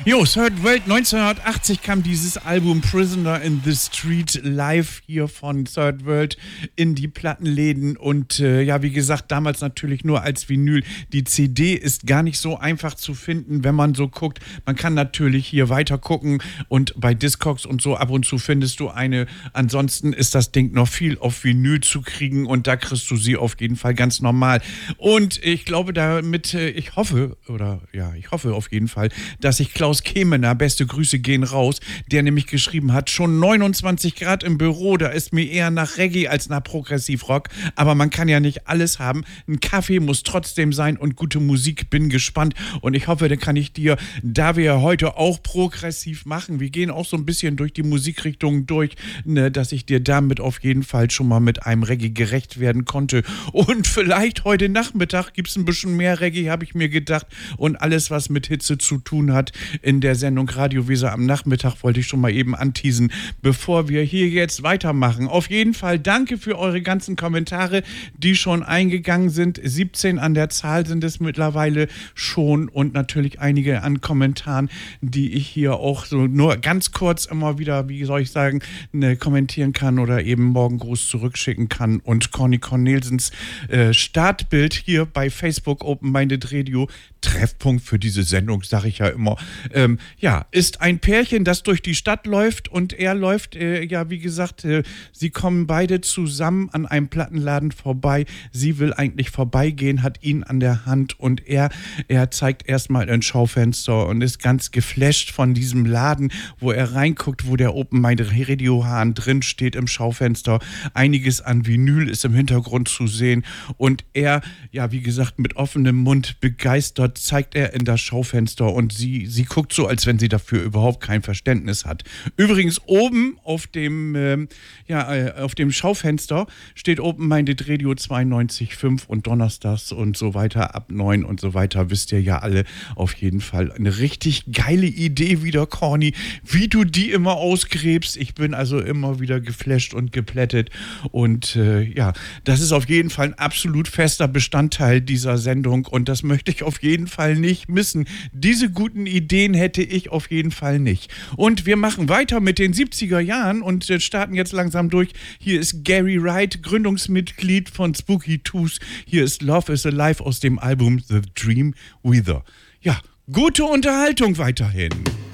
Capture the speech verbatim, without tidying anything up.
Jo, Third World, neunzehnhundertachtzig kam dieses Album Prisoner in the Street live hier von Third World in die Plattenläden und äh, ja, wie gesagt, damals natürlich nur als Vinyl. Die C D ist gar nicht so einfach zu finden, wenn man so guckt. Man kann natürlich hier weiter gucken und bei Discogs und so ab und zu findest du eine. Ansonsten ist das Ding noch viel auf Vinyl zu kriegen und da kriegst du sie auf jeden Fall ganz normal. Und ich glaube damit, äh, ich hoffe, oder ja, ich hoffe auf jeden Fall, dass ich Klaus Kemener, beste Grüße gehen raus, der nämlich geschrieben hat, schon neunundzwanzig Grad im Büro, da ist mir eher nach Reggae als nach Progressivrock, aber man kann ja nicht alles haben. Ein Kaffee muss trotzdem sein und gute Musik, bin gespannt und ich hoffe, dann kann ich dir, da wir ja heute auch progressiv machen, wir gehen auch so ein bisschen durch die Musikrichtungen durch, ne, dass ich dir damit auf jeden Fall schon mal mit einem Reggae gerecht werden konnte und vielleicht heute Nachmittag gibt es ein bisschen mehr Reggae, habe ich mir gedacht und alles, was mit Hitze zu tun hat, in der Sendung Radio Weser am Nachmittag wollte ich schon mal eben anteasen, bevor wir hier jetzt weitermachen. Auf jeden Fall danke für eure ganzen Kommentare, die schon eingegangen sind. siebzehn an der Zahl sind es mittlerweile schon und natürlich einige an Kommentaren, die ich hier auch so nur ganz kurz immer wieder, wie soll ich sagen, ne, kommentieren kann oder eben Morgengruß zurückschicken kann. Und Conny Cornelsens äh, Startbild hier bei Facebook Open Minded Radio, Treffpunkt für diese Sendung, sage ich ja immer, Ähm, ja, ist ein Pärchen, das durch die Stadt läuft und er läuft, äh, ja, wie gesagt, äh, sie kommen beide zusammen an einem Plattenladen vorbei. Sie will eigentlich vorbeigehen, hat ihn an der Hand und er, er zeigt erstmal ein Schaufenster und ist ganz geflasht von diesem Laden, wo er reinguckt, wo der Open Mind Radio Hahn drin steht im Schaufenster. Einiges an Vinyl ist im Hintergrund zu sehen und er, ja, wie gesagt, mit offenem Mund begeistert zeigt er in das Schaufenster und sie, sie guckt so, als wenn sie dafür überhaupt kein Verständnis hat. Übrigens oben auf dem, ähm, ja, äh, auf dem Schaufenster steht Open Minded Radio zweiundneunzig Komma fünf und donnerstags und so weiter ab neun und so weiter. Wisst ihr ja alle auf jeden Fall. Eine richtig geile Idee wieder, Corny, wie du die immer ausgräbst. Ich bin also immer wieder geflasht und geplättet und äh, ja, das ist auf jeden Fall ein absolut fester Bestandteil dieser Sendung und das möchte ich auf jeden Fall nicht missen. Diese guten Ideen hätte ich auf jeden Fall nicht. Und wir machen weiter mit den siebziger Jahren und starten jetzt langsam durch. Hier ist Gary Wright, Gründungsmitglied von Spooky Tooth. Hier ist Love is Alive aus dem Album The Dream Weather. Ja, gute Unterhaltung weiterhin.